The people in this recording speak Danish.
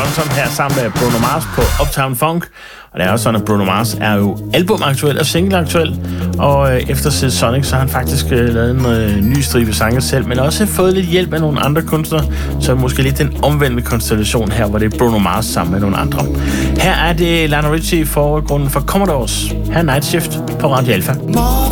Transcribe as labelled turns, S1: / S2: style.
S1: Ronson her sammen med Bruno Mars på Uptown Funk. Og det er også sådan, at Bruno Mars er jo albumaktuel og singleaktuel. Og efter Sid Sonic, så har han faktisk lavet en ny stribe sange selv, men også fået lidt hjælp af nogle andre kunstnere. Så måske lidt den omvendte konstellation her, hvor det er Bruno Mars sammen med nogle andre. Her er det Lionel Richie i forgrunden for Commodores. Her er Night Shift på Radio Alpha.